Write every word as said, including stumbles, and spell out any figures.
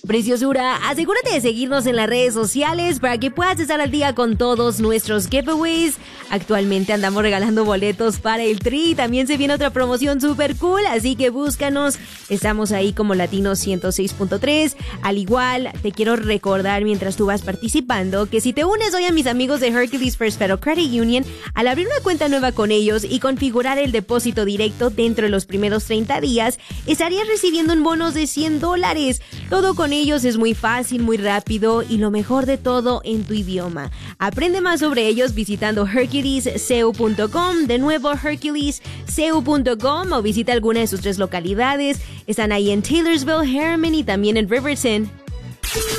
Preciosura, asegúrate de seguirnos en las redes sociales para que puedas estar al día con todos nuestros giveaways. Actualmente andamos regalando boletos para el Tri. También se viene otra promoción super cool, así que búscanos. Estamos ahí como Latino ciento seis punto tres. Al igual, te quiero recordar mientras tú vas participando que si te unes hoy a mis amigos de Hercules First Federal Credit Union, al abrir una cuenta nueva con ellos y configurar el depósito directo dentro de los primeros treinta días, estarías recibiendo un bonus de cien dólares. Todo con ellos es muy fácil, muy rápido y lo mejor de todo en tu idioma. Aprende más sobre ellos visitando hercules c u punto com, de nuevo hercules c u punto com, o visita alguna de sus tres localidades. Están ahí en Taylorsville, Harriman y también en Riverton.